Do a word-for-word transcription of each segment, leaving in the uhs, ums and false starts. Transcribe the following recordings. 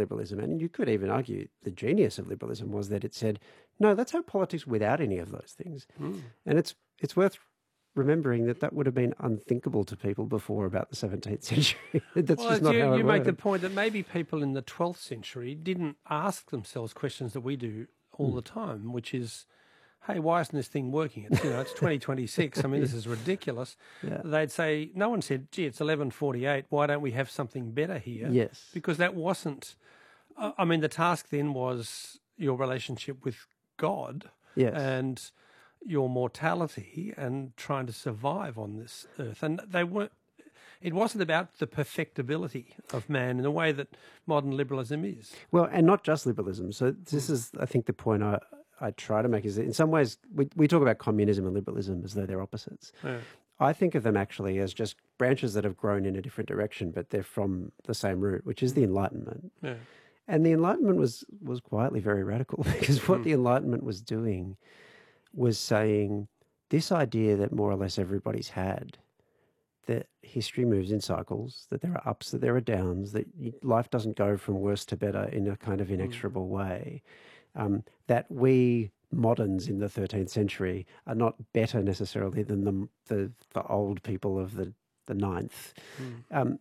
liberalism, and you could even argue the genius of liberalism was that it said, no, let's have politics without any of those things. Mm. And it's it's worth remembering that that would have been unthinkable to people before about the seventeenth century. That's well, just not you, how it you make worked. the point that maybe people in the twelfth century didn't ask themselves questions that we do all mm. the time, which is, hey, why isn't this thing working? It's, you know, it's twenty twenty-six. I mean, this is ridiculous. Yeah. They'd say, no one said, gee, it's eleven forty-eight. Why don't we have something better here? Yes. Because that wasn't, uh, I mean, the task then was your relationship with God. Yes. And your mortality and trying to survive on this earth. And they weren't, it wasn't about the perfectibility of man in the way that modern liberalism is. Well, and not just liberalism. So this is, I think, the point I, I try to make is that in some ways we, we talk about communism and liberalism as though they're opposites. Yeah. I think of them actually as just branches that have grown in a different direction, but they're from the same root, which is the Enlightenment. Yeah. And the Enlightenment was, was quietly very radical because what mm. the Enlightenment was doing was saying this idea that more or less everybody's had, that history moves in cycles, that there are ups, that there are downs, that life doesn't go from worse to better in a kind of inexorable mm. way, um, that we moderns in the thirteenth century are not better necessarily than the the, the old people of the, the ninth. Mm. Um,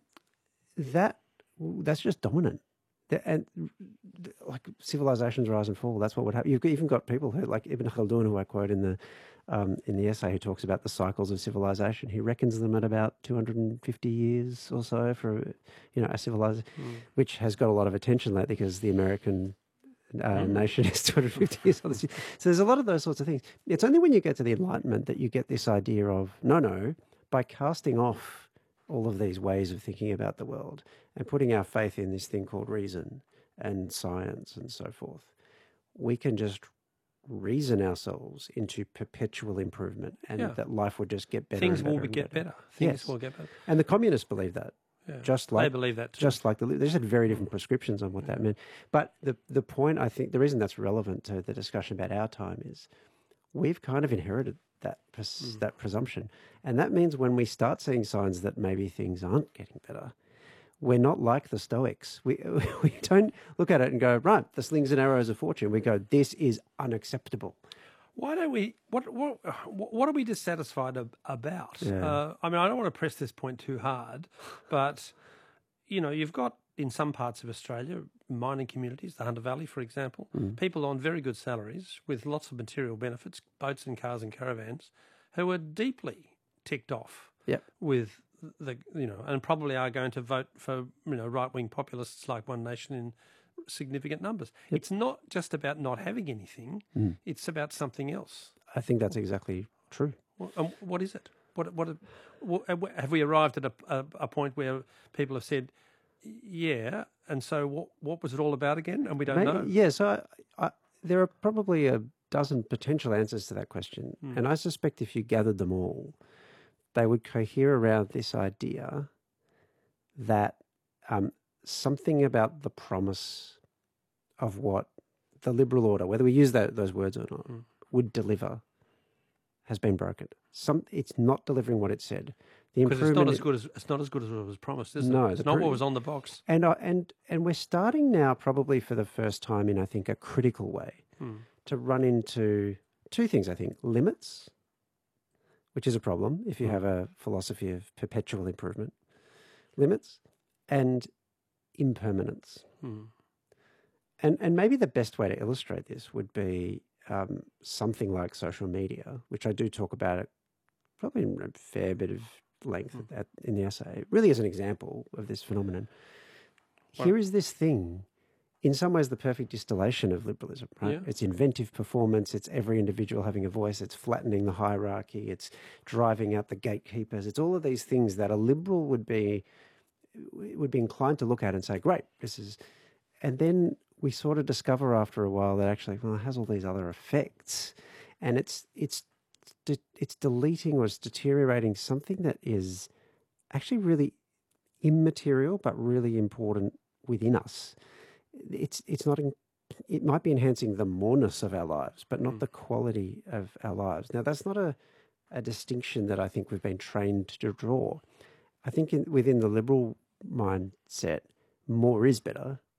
that that's just dominant. And like civilizations rise and fall, that's what would happen. You've even got people who, like Ibn Khaldun, who I quote in the um, in the essay, who talks about the cycles of civilization. He reckons them at about two hundred fifty years or so for, you know, a civilization, mm. which has got a lot of attention lately because the American uh, mm. nation is two hundred fifty years old. So there's a lot of those sorts of things. It's only when you get to the Enlightenment that you get this idea of, no, no, by casting off all of these ways of thinking about the world and putting our faith in this thing called reason and science and so forth, we can just reason ourselves into perpetual improvement and yeah. that life would just get better. Things and better will and get better. better. Things yes. will get better. And the communists believe that. Yeah. Just like they believe that too. Just like the, they just had very different prescriptions on what yeah. that meant. But the the point, I think, the reason that's relevant to the discussion about our time is we've kind of inherited that pres- mm. that presumption. And that means when we start seeing signs that maybe things aren't getting better, we're not like the Stoics. We we don't look at it and go, right, the slings and arrows of fortune. We go, this is unacceptable. Why don't we, what what, what are we dissatisfied ab- about? Yeah. Uh, I mean, I don't want to press this point too hard, but, you know, you've got in some parts of Australia, mining communities, the Hunter Valley, for example, mm. people on very good salaries with lots of material benefits, boats and cars and caravans, who are deeply ticked off yep. with the, you know, and probably are going to vote for, you know, right-wing populists like One Nation in significant numbers. Yep. It's not just about not having anything, mm. it's about something else. I think that's exactly true. What, um, what is it? What, what, what, have we arrived at a, a, a point where people have said, yeah, and so what what was it all about again? And we don't Maybe, know. Yeah, so I, I, there are probably a dozen potential answers to that question. Mm. And I suspect if you gathered them all, they would cohere around this idea that um, something about the promise of what the liberal order, whether we use that, those words or not, mm. would deliver, has been broken. Some, it's not delivering what it said. Because it's not as good as it's not as good as what was promised, is no, it? It's not what was on the box. And uh, and and we're starting now, probably for the first time in I think a critical way, hmm. to run into two things. I think limits, which is a problem if you hmm. have a philosophy of perpetual improvement, limits, and impermanence. Hmm. And and maybe the best way to illustrate this would be um, something like social media, which I do talk about it probably in a fair bit of length mm. at, in the essay, really as an example of this phenomenon. Well, here is this thing, in some ways the perfect distillation of liberalism, right? Yeah. It's inventive performance, it's every individual having a voice, it's flattening the hierarchy, it's driving out the gatekeepers, it's all of these things that a liberal would be would be inclined to look at and say, great, this is... And then we sort of discover after a while that actually, well, it has all these other effects, and it's it's it's deleting or it's deteriorating something that is actually really immaterial but really important within us. It's it's not in, it might be enhancing the moreness of our lives, but not mm. the quality of our lives. Now, that's not a, a distinction that I think we've been trained to draw. I think in, within the liberal mindset, more is better,